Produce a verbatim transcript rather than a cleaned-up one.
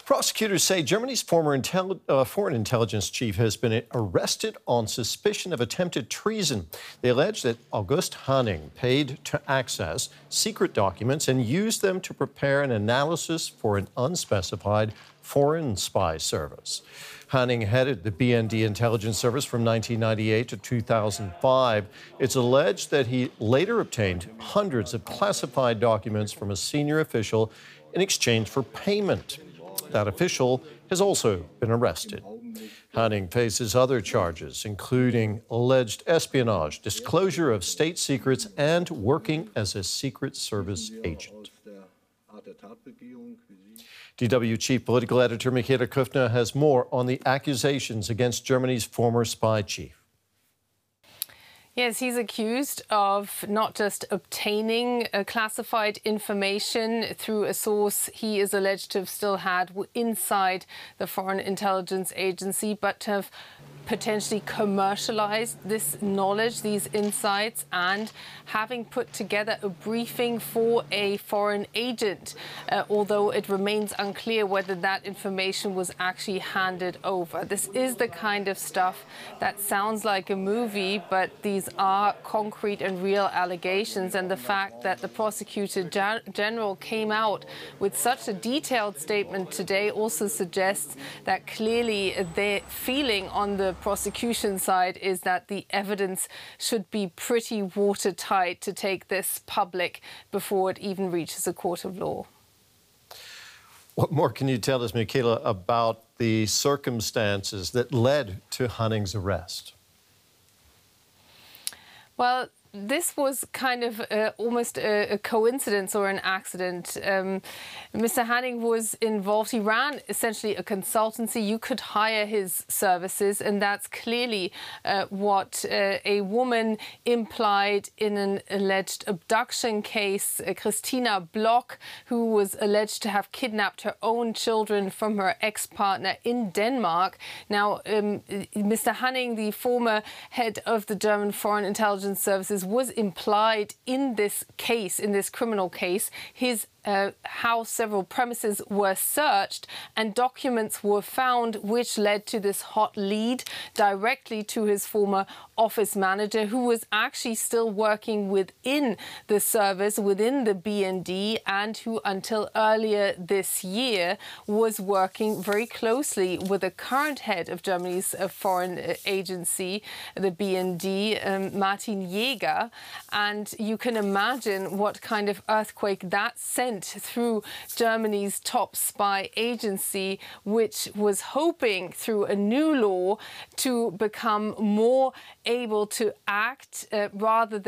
Prosecutors say Germany's former intel uh, foreign intelligence chief has been arrested on suspicion of attempted treason. They allege that August Hanning paid to access secret documents and used them to prepare an analysis for an unspecified foreign spy service. Hanning headed the B N D intelligence service from nineteen ninety-eight to two thousand five. It's alleged that he later obtained hundreds of classified documents from a senior official in exchange for payment. That official has also been arrested. Hanning faces other charges, including alleged espionage, disclosure of state secrets, and working as a Secret Service agent. D W Chief Political Editor Michaela Köfner has more on the accusations against Germany's former spy chief. Yes, he's accused of not just obtaining uh, classified information through a source he is alleged to have still had inside the Foreign Intelligence Agency, but to have potentially commercialized this knowledge, these insights, and having put together a briefing for a foreign agent, uh, although it remains unclear whether that information was actually handed over. This is the kind of stuff that sounds like a movie, but these are concrete and real allegations, and the fact that the prosecutor general came out with such a detailed statement today also suggests that clearly their feeling on the prosecution side is that the evidence should be pretty watertight to take this public before it even reaches a court of law. What more can you tell us, Michaela, about the circumstances that led to Hanning's arrest? Well, this was kind of uh, almost a, a coincidence or an accident. Um, Mister Hanning was involved. He ran essentially a consultancy. You could hire his services, and that's clearly uh, what uh, a woman implied in an alleged abduction case, uh, Christina Bloch, who was alleged to have kidnapped her own children from her ex-partner in Denmark. Now, um, Mister Hanning, the former head of the German Foreign Intelligence Services, was implied in this case, in this criminal case. His Uh, how several premises were searched and documents were found which led to this hot lead directly to his former office manager, who was actually still working within the service, within the B N D, and who until earlier this year was working very closely with the current head of Germany's uh, foreign agency, the B N D, um, Martin Jäger. And you can imagine what kind of earthquake that sent through Germany's top spy agency, which was hoping through a new law to become more able to act uh, rather than